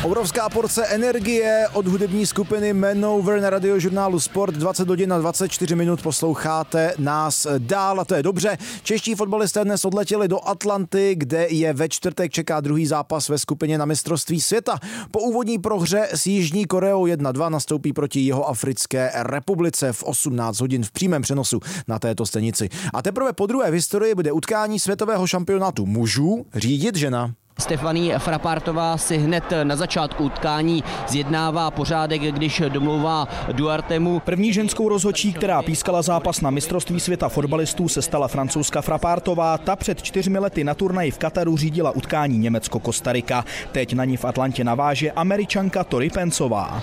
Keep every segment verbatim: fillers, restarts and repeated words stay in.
Obrovská porce energie od hudební skupiny Manover na radiožurnálu Sport. dvacet hodin a dvacet čtyři minut posloucháte nás dál a to je dobře. Čeští fotbalisté dnes odletěli do Atlanty, kde je ve čtvrtek čeká druhý zápas ve skupině na mistrovství světa. Po úvodní prohře s Jižní Koreou jedna dva nastoupí proti Jihoafrické republice v osmnáct hodin v přímém přenosu na této stanici. A teprve podruhé v historii bude utkání světového šampionátu mužů řídit žena. Stephanie Frappártová si hned na začátku utkání zjednává pořádek, když domlouvá Duartemu. První ženskou rozhodčí, která pískala zápas na mistrovství světa fotbalistů, se stala Francouzka Frappártová. Ta před čtyřmi lety na turnaji v Kataru řídila utkání Německo-Kostarika. Teď na ní v Atlantě naváže Američanka Tori Pencová.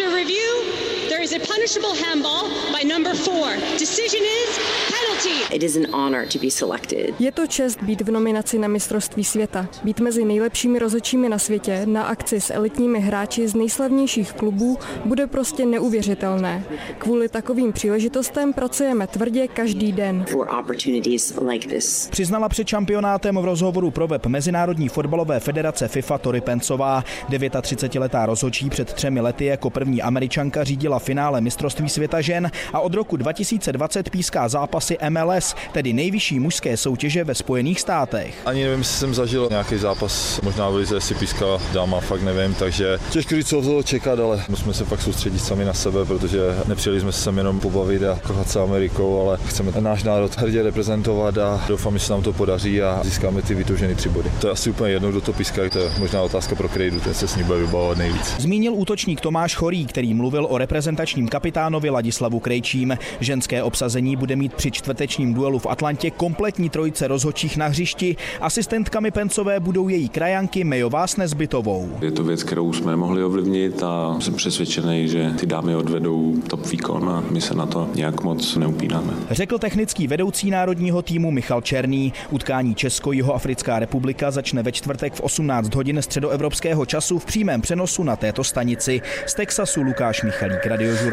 There is a punishable handball by number four. Decision is penalty. It is an honor to be selected. Je to čest být v nominaci na mistrovství světa. Být mezi nejlepšími rozhodčími na světě na akci s elitními hráči z nejslavnějších klubů bude prostě neuvěřitelné. Kvůli takovým příležitostem pracujeme tvrdě každý den. For opportunities like this. Přiznala před šampionátem v rozhovoru pro web Mezinárodní fotbalové federace FIFA Tori Pencová. třicetidevětiletá rozhodčí před třemi lety jako první Američanka řídila finále mistrovství světa žen a od roku dva tisíce dvacet píská zápasy M L S, tedy nejvyšší mužské soutěže ve Spojených státech. Ani nevím, jestli jsem zažil nějaký zápas, možná v lize si pískala dáma, fakt nevím, takže těžko říct, co toho čekat, ale musíme se fakt soustředit sami na sebe, protože nepřijeli jsme se sem jenom pobavit a kochat se Amerikou, ale chceme náš národ hrdě reprezentovat a doufám, že se nám to podaří a získáme ty vytoužené tři body. To je asi úplně jedno, kdo to píská, to je možná otázka pro Krejdu, ten se s ní bude vybavovat nejvíc. Zmínil útočník Tomáš Chorý, který mluvil o reprezentačním kapitánovi Ladislavu Krejčím. Ženské obsazení bude mít při čtvrtečním duelu v Atlantě kompletní trojice rozhodčích na hřišti. Asistentkami Pencové budou její krajanky Mejová s Nezbytovou. Je to věc, kterou jsme mohli ovlivnit a jsem přesvědčený, že ty dámy odvedou top výkon a my se na to nějak moc neupínáme. Řekl technický vedoucí národního týmu Michal Černý. Utkání Česko-Jihoafrická republika začne ve čtvrtek v osmnáct hodin středoevropského času v přímém přenosu na této stanici. Z Texasu Lukáš Michalík, Radio